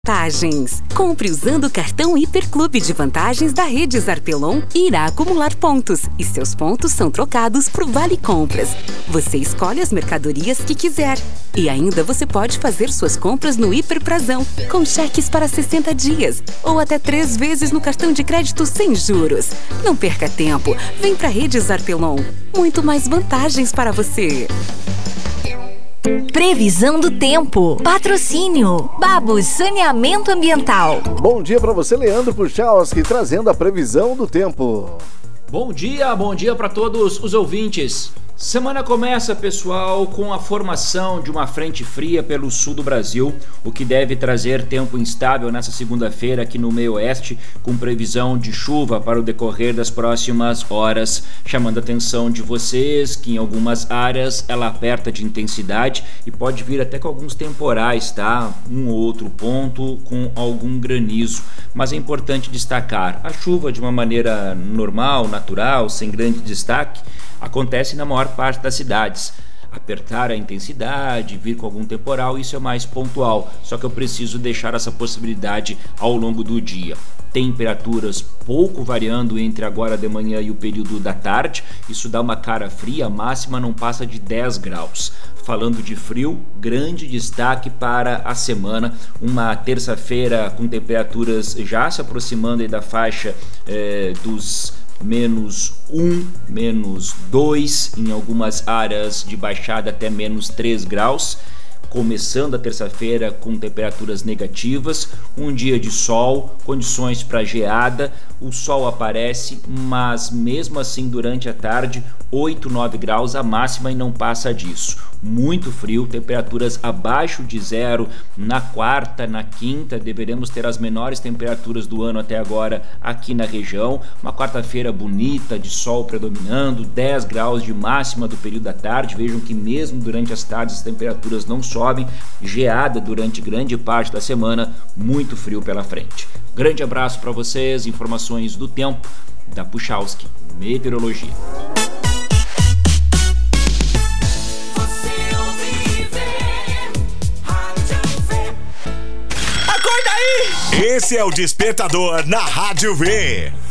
Vantagens. Compre usando o cartão Hiperclube de vantagens da Rede Zarpelon e irá acumular pontos. E seus pontos são trocados por Vale Compras. Você escolhe as mercadorias que quiser. E ainda você pode fazer suas compras no Hiperprazão, com cheques para 60 dias. Ou até 3 vezes no cartão de crédito sem juros. Não perca tempo. Vem pra Rede Zarpelon. Muito mais vantagens para você. Previsão do tempo. Patrocínio Babos Saneamento Ambiental. Bom dia para você, Leandro Puchalski, trazendo a previsão do tempo. Bom dia para todos os ouvintes. Semana começa, pessoal, com a formação de uma frente fria pelo sul do Brasil, o que deve trazer tempo instável nessa segunda-feira aqui no meio oeste, com previsão de chuva para o decorrer das próximas horas, chamando a atenção de vocês que em algumas áreas ela aperta de intensidade e pode vir até com alguns temporais, tá? Um ou outro ponto com algum granizo, mas é importante destacar, a chuva de uma maneira normal, natural, sem grande destaque, acontece na maior parte das cidades. Apertar a intensidade, vir com algum temporal, isso é mais pontual, só que eu preciso deixar essa possibilidade ao longo do dia. Temperaturas pouco variando entre agora de manhã e o período da tarde, isso dá uma cara fria, a máxima não passa de 10 graus. Falando de frio, grande destaque para a semana, uma terça-feira com temperaturas já se aproximando aí da faixa dos -1, -2, em algumas áreas de baixada até -3 graus. Começando a terça-feira com temperaturas negativas, um dia de sol, condições para geada, o sol aparece, mas mesmo assim durante a tarde 8, 9 graus a máxima e não passa disso. Muito frio, temperaturas abaixo de zero na quarta, na quinta, deveremos ter as menores temperaturas do ano até agora aqui na região. Uma quarta-feira bonita, de sol predominando, 10 graus de máxima do período da tarde. Vejam que mesmo durante as tardes as temperaturas não sobem, geada durante grande parte da semana, muito frio pela frente. Grande abraço para vocês, informações do tempo da Puchalski Meteorologia. Esse é o Despertador na Rádio V.